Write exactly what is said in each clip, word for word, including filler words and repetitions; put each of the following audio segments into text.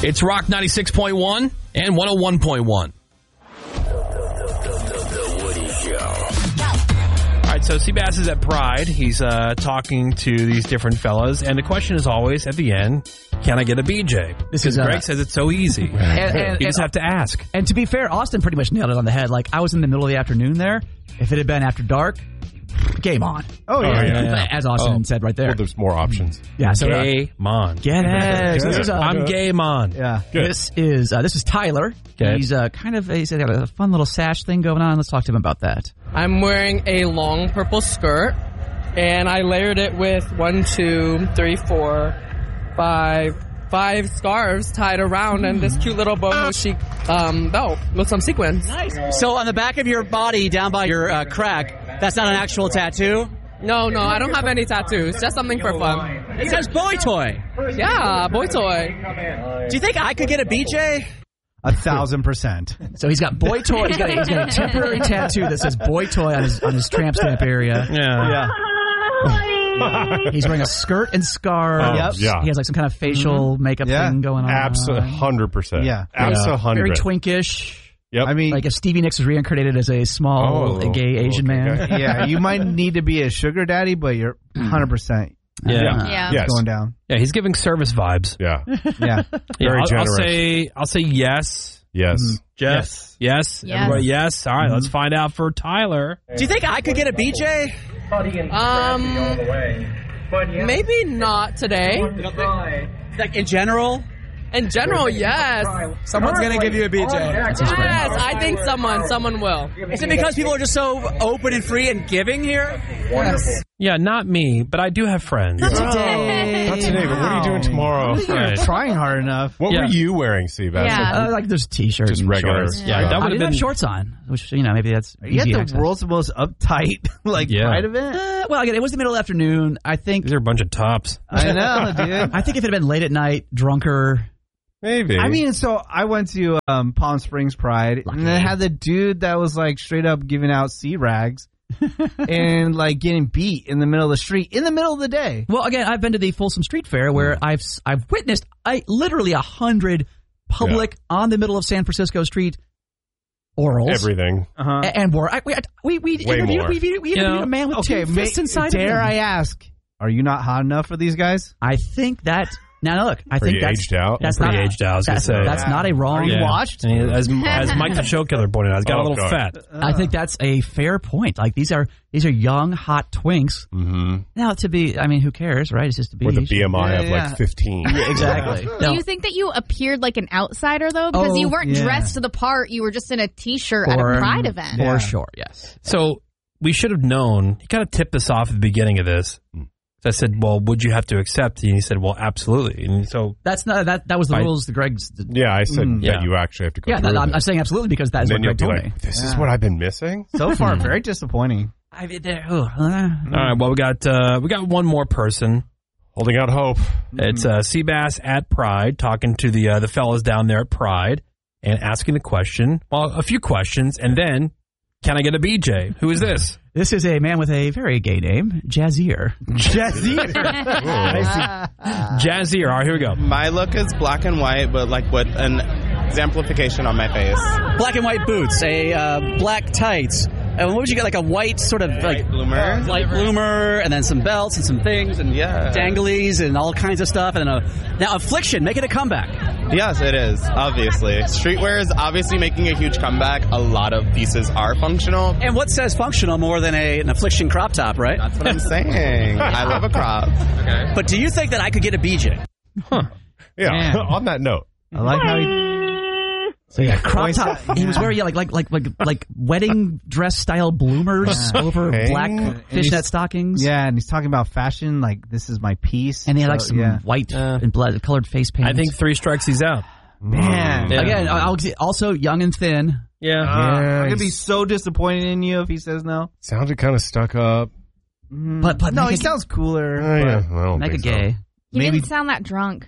It's Rock ninety-six point one and one oh one point one. All right, so Seabass is at Pride. He's uh, talking to these different fellas, and the question is always at the end, can I get a B J? This Because is, uh, Greg says it's so easy. And, and, you just and, have to ask. And to be fair, Austin pretty much nailed it on the head. Like, I was in the middle of the afternoon there. If it had been after dark, game on. Oh, yeah. Oh, yeah, yeah. As Austin Oh. said right there. Well, there's more options. Yeah, so uh, Gay Mon. get it. So this is, uh, I'm Gay Mon. Yeah. Good. This is uh, this is Tyler. Okay. He's uh, kind of he's got a fun little sash thing going on. Let's talk to him about that. I'm wearing a long purple skirt, and I layered it with one, two, three, four, five, five scarves tied around, and this cute little boho chic um, belt with some sequins. Nice. So on the back of your body, down by your uh, crack, that's not an actual tattoo? No, no, I don't have any tattoos. Just something for fun. It says boy toy. Yeah, boy toy. Do you think I could get a B J? A thousand percent. So he's got boy toy. He's got a, he's got a temporary tattoo that says boy toy on his on his tramp stamp area. Yeah. Yeah. He's wearing a skirt and scarves. Oh, Yep. yeah. He has like some kind of facial makeup Yeah. thing going on. Absolutely, one hundred percent. Yeah. Absolutely. Very twinkish. Yep. I mean, Like if Stevie Nicks was reincarnated as a small Oh, gay Asian okay, man. okay. yeah, you might need to be a sugar daddy, but you're one hundred percent Yeah. Uh, Yeah. Yes. going down. Yeah, he's giving service vibes. Yeah. Yeah. Yeah, Very I'll, generous. I'll say, I'll say yes. Yes. Jeff? Yes. Yes. Everybody, yes. All right, let's find out for Tyler. Do you think I could get a B J? Um, maybe not today. Like in general? In general, yes. Someone's going to give you a B J. Yes, I think someone, someone will. Is it because people are just so open and free and giving here? Yes. Yeah, not me, but I do have friends. Not today, but what are you doing tomorrow? Right. Trying hard enough. What Yeah. were you wearing, Seabass? Yeah. Uh, like there's t-shirts, Just and regular. shorts. Yeah, that I would have didn't have been. shorts on, which you know maybe that's You had easy the access. world's most uptight, like, Yeah. pride event. Uh, well, again, it was the middle of the afternoon. I think. These are a bunch of tops. I know, dude. I think if it had been late at night, drunker. Maybe. I mean, so I went to um, Palm Springs Pride, and they had the dude that was like straight up giving out sea rags and like getting beat in the middle of the street in the middle of the day. Well, again, I've been to the Folsom Street Fair where I've I've witnessed I literally a hundred public on the middle of San Francisco Street orals. everything. Uh-huh. A- And more. I, we we we Way interviewed, more. we, we, we interviewed You know, a man with Okay, two ma- fists inside dare of him. I ask, are you not hot enough for these guys? I think that. Now look, I Pretty think that's aged out. that's Pretty not aged out, I was gonna that's, say. that's not a wrong. Are you Yeah. watched? And he- as, as Mike the Show Killer pointed out, he's got a Oh, little God. fat. I think that's a fair point. Like these are these are young hot twinks. Mm-hmm. Now to be, I mean, who cares, right? It's just a With a beach. B M I Yeah, of yeah. like fifteen. Exactly. Do No, you think that you appeared like an outsider, though? Because Oh, you weren't yeah. dressed to the part. You were just in a T-shirt at For- a Pride event. for Yeah. sure, yes. So we should have known. He kind of tipped us off at the beginning of this. So I said, well, would you have to accept? And he said, well, absolutely. And so, That's not that. That was the I- rules. The Greg's. Yeah, I said Mm. that Yeah. you actually have to go Yeah, through that, I'm, with I'm it. saying absolutely because that is And what then Greg you'll told be like, me. this is Yeah. what I've been missing? So far, very disappointing. I mean, there- oh, uh, all right, well, we got uh, we got one more person. Holding out hope. It's uh, Seabass at Pride talking to the uh, the fellas down there at Pride and asking the question. Well, a few questions, and then, can I get a B J? Who is this? This is a man with a very gay name, Jazir. Jazzy. All right, here we go. My look is black and white, but like with an exemplification on my face. Black and white boots, a uh, black tights. And what would you get? Like a white sort of like White bloomer. light bloomer, and then some belts and some things and Yeah. danglies and all kinds of stuff. And then a, now Affliction, make it a comeback. Yes, it is, obviously. Streetwear is obviously making a huge comeback. A lot of pieces are functional. And what says functional more than a, an Affliction crop top, right? That's what I'm saying. I love a crop. Okay. But do you think that I could get a B J? Yeah, Man. on that note. I like how he. So yeah, crop Voice- top. He was wearing yeah, like like like like like wedding dress style bloomers over Okay. black And fishnet he's- stockings. Yeah, and he's talking about fashion, like this is my piece. And he had like So, some yeah. white Uh, and blood colored face paint. I think three strikes, he's out. Man. Yeah. again, I'll, also young and thin. Yeah. Uh, I'm Yes. gonna be so disappointed in you if he says no. Sounded kind of stuck up. But but no, make he it- sounds cooler. Oh, yeah. but I don't Make think it so. gay. He Maybe- didn't sound that drunk.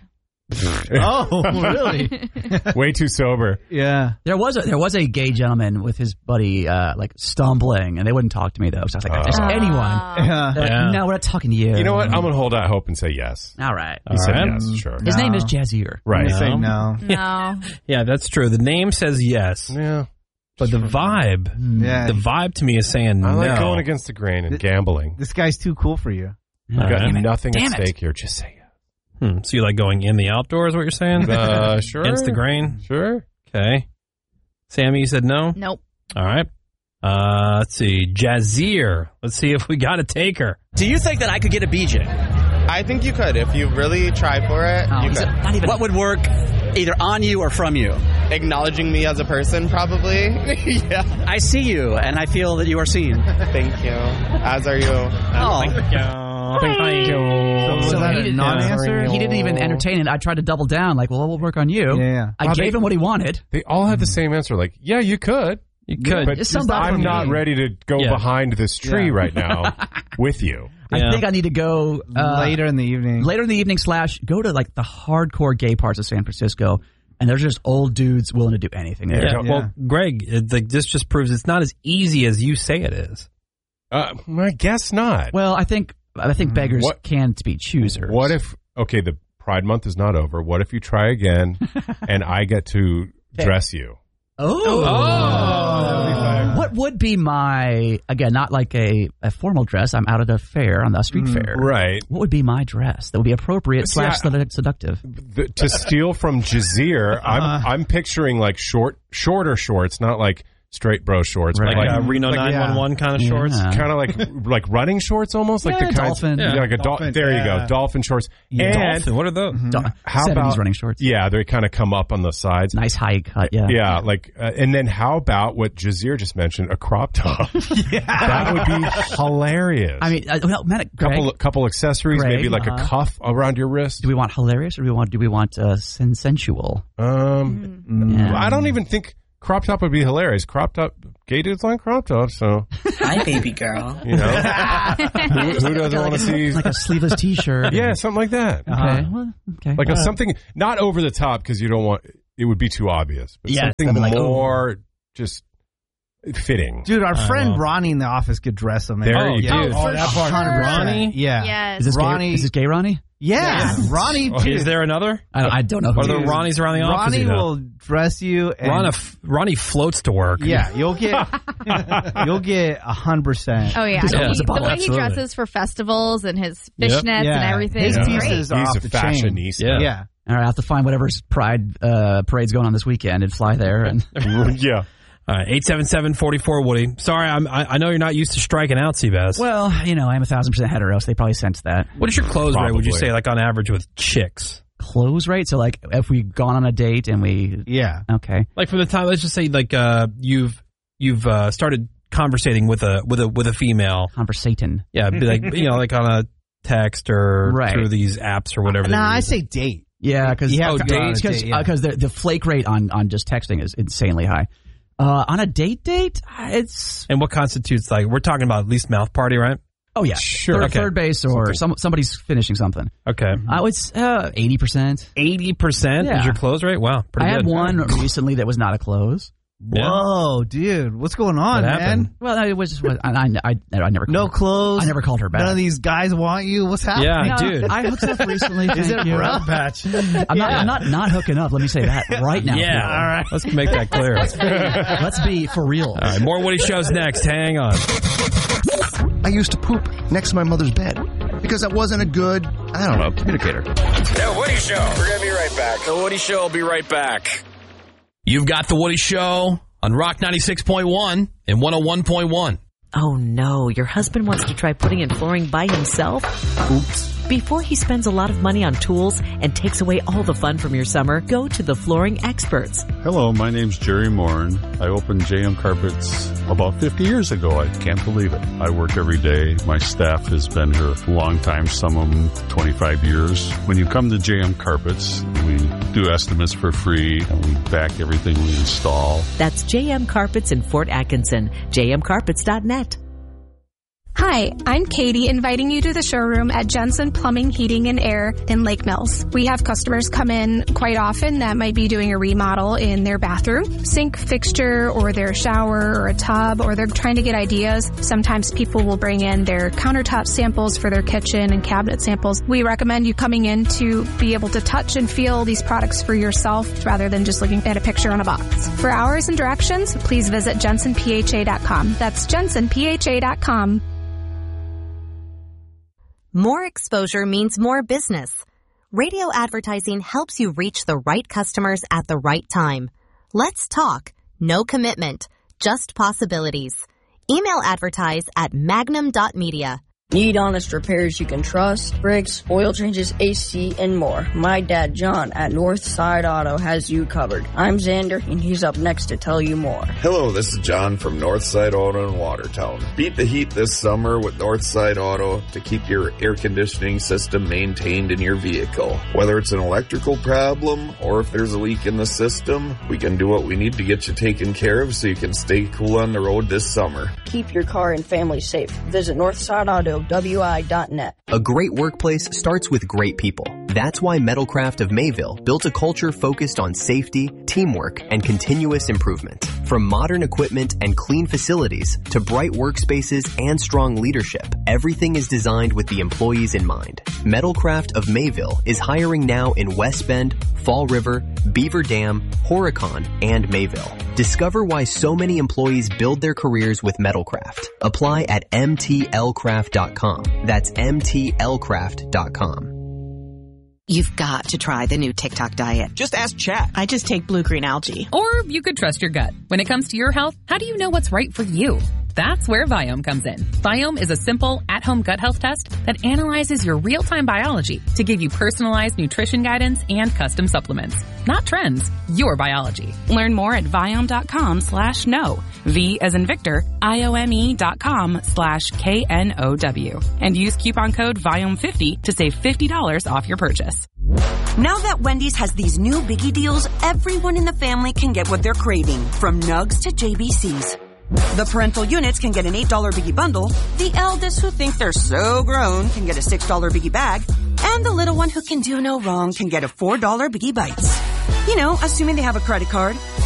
Oh, really? Way too sober. Yeah. There was a there was a gay gentleman with his buddy, uh, like stumbling, and they wouldn't talk to me though. So I was like, "Is Uh. anyone?" Yeah. They're like, Yeah. no, we're not talking to you. You know what? I'm gonna hold out hope and say yes. All right. He said right. yes, sure. His No. name is Jazier. Right. I say no. No. Yeah, that's true. The name says yes, Yeah. but the vibe, Yeah. the vibe to me is saying I like no. going against the grain and gambling. This guy's too cool for you. I've got Damn it. nothing Damn at it. stake here. Just say yes. Hmm. So you like going in the outdoors? What you're saying? Uh, sure. Against the grain. Sure. Okay. Sammy, you said no. Nope. All right. Uh, let's see. Jazier. Let's see if we got to take her. Do you think that I could get a B J? I think you could. If you really try for it, Oh, you is could. it not even What would work either on you or from you? Acknowledging me as a person, probably. Yeah. I see you, and I feel that you are seen. Thank you. As are you. Oh, Thank you. was So that he a didn't- non-answer? He didn't even entertain it. I tried to double down, like, well, we'll work on you. Yeah, yeah. I Wow, gave they- him what he wanted. They all have the same answer. Like, yeah, you could. You could. But It's somebody I'm for not me. ready to go Yeah. behind this tree Yeah. right now with you. Yeah. I think I need to go uh, Later in the evening. later in the evening slash go to like the hardcore gay parts of San Francisco, and there's just old dudes willing to do anything there. Yeah. Yeah. Well, Greg, it, like, this just proves it's not as easy as you say it is. Uh, I guess not. Well, I think I think beggars What- can be choosers. What if, okay, the Pride Month is not over. What if you try again and I get to dress you? Oh. What would be my, again, not like a, a formal dress. I'm out at a fair, on the street fair. Right. What would be my dress that would be appropriate See, slash I- sedu- seductive? The, to steal from Jazier, I'm I'm picturing like short, shorter shorts, not like straight bro shorts, Right. but Like like uh, Reno like, nine one one kind of shorts. Yeah. kind of like like running shorts almost, like Yeah, the kinds, dolphin. yeah, Yeah. like a dol- Dolphin, there you yeah. go, dolphin shorts. And Dolphin. What are those? Do- how seventies about running shorts. Yeah, they kind of come up on the sides. Nice high cut, yeah. Yeah, like, uh, and then how about what Jazier just mentioned, a crop top? Yeah, that would be hilarious. I mean, uh, well, man, Greg, couple couple accessories, Greg, maybe like uh-huh. a cuff around your wrist. do we want hilarious or do we want do we want uh, sen- sensual? Um, Yeah. I don't even think crop top would be hilarious. Crop top, gay dudes like crop tops, so Hi, baby girl. you know, who, who doesn't want to see? Like a sleeveless T-shirt. Yeah, something like that. Okay. Well, okay. Like a, something not over the top because you don't want it would be too obvious, but Yeah, something something like, ooh. more just fitting. Dude, our friend know. Ronnie in the office could dress him. There Oh, you dude. go. Oh, that part. Ronnie? Yeah. Yes. Is this Ronnie- gay, is this gay Ronnie? Yeah. Ronnie, Oh, dude. is there another? I don't, I don't know who Are it there is. Ronnies around the office? Ronnie you know? will dress you. And, Ron, f- Ronnie floats to work. yeah, you'll get you'll get a hundred percent. Oh yeah, Just He- opens the the bottle, way absolutely. he dresses for festivals and his Yep. fishnets Yeah. and everything. His is Yeah. great. pieces are He's off a the chain. fashionista. Yeah. Yeah. All right, I'll have to find whatever Pride uh, parade's going on this weekend and fly there. And yeah. All right, eight seven seven, four four, Woody. Sorry, I'm, I, I know you're not used to striking out, Seabass. well, you know, I'm a thousand percent hetero, so they probably sense that. What is your close rate, would you Probably. say, like on average with chicks? Close rate. So, like, if we've gone on a date and we, Yeah. okay, Like from the time, let's just say, like uh, you've you've uh, started conversating with a with a with a female. conversating. Yeah, be like you know, like on a text or Right. through these apps or whatever. Nah, they I use. say date. Yeah, because You have Oh, to go on a dates? because date, yeah. the the flake rate on on just texting is insanely high. Uh, on a date date, it's And what constitutes like we're talking about at least mouth party, right? oh yeah, Sure. third, Okay. third base or Something. some somebody's finishing something. Okay, I would uh eighty percent. eighty percent Yeah. is your close rate. Wow, pretty I good. had one recently that was not a close. Yeah. Whoa, dude, what's going on, What man? happened? Well, it was just I I, I, I never No called her. clothes. I never called her back. None of these guys want you. What's happening? Yeah, No, dude. I hooked up recently. Is thank it you. rough patch? I'm not. I'm not not hooking up. Let me say that right now. Yeah, people. all right. Let's make that clear. Let's be for real. All right, more Woody shows next. Hang on. I used to poop next to my mother's bed because I wasn't a good, I don't know, communicator. The Woody Show. We're going to be right back. The Woody Show will be right back. You've got the Woody Show on Rock ninety-six point one and one oh one point one. Oh no, your husband wants to try putting in flooring by himself? Oops. Before he spends a lot of money on tools and takes away all the fun from your summer, go to the Flooring Experts. Hello, my name's Jerry Morin. I opened J M Carpets about fifty years ago. I can't believe it. I work every day. My staff has been here a long time, some of them twenty-five years. When you come to J M Carpets, we do estimates for free and we back everything we install. That's J M Carpets in Fort Atkinson, j m carpets dot net. Hi, I'm Katie, inviting you to the showroom at Jensen Plumbing, Heating, and Air in Lake Mills. We have customers come in quite often that might be doing a remodel in their bathroom, sink fixture, or their shower, or a tub, or they're trying to get ideas. Sometimes people will bring in their countertop samples for their kitchen and cabinet samples. We recommend you coming in to be able to touch and feel these products for yourself rather than just looking at a picture on a box. For hours and directions, please visit jensen p h a dot com. That's jensen p h a dot com. More exposure means more business. Radio advertising helps you reach the right customers at the right time. Let's talk. No commitment. Just possibilities. Email advertise at magnum dot media. Need honest repairs you can trust? Brakes, oil changes, A C, and more. My dad, John, at Northside Auto has you covered. I'm Xander, and he's up next to tell you more. Hello, this is John from Northside Auto in Watertown. Beat the heat this summer with Northside Auto to keep your air conditioning system maintained in your vehicle. Whether it's an electrical problem or if there's a leak in the system, we can do what we need to get you taken care of so you can stay cool on the road this summer. Keep your car and family safe. Visit Northside Auto W I dot net. A great workplace starts with great people. That's why Metalcraft of Mayville built a culture focused on safety, teamwork, and continuous improvement. From modern equipment and clean facilities to bright workspaces and strong leadership, everything is designed with the employees in mind. Metalcraft of Mayville is hiring now in West Bend, Fall River, Beaver Dam, Horicon, and Mayville. Discover why so many employees build their careers with Metalcraft. Apply at m t l craft dot com. That's m t l craft dot com. You've got to try the new TikTok diet. Just ask Chat. I just take blue-green algae. Or you could trust your gut. When it comes to your health, how do you know what's right for you? That's where Viome comes in. Viome is a simple, at-home gut health test that analyzes your real-time biology to give you personalized nutrition guidance and custom supplements. Not trends, your biology. Learn more at Viome dot com slash know. V as in Victor, I O M E dot com slash K N O W. And use coupon code Viome fifty to save fifty dollars off your purchase. Now that Wendy's has these new biggie deals, everyone in the family can get what they're craving, from nugs to J B Cs. The parental units can get an eight dollar biggie bundle, the eldest who think they're so grown can get a six dollar biggie bag, and the little one who can do no wrong can get a four dollar biggie bites. You know, assuming they have a credit card.